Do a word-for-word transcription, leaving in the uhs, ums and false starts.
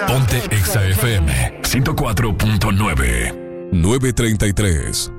Ponte Exa F M ciento cuatro punto nueve. nueve treinta y tres.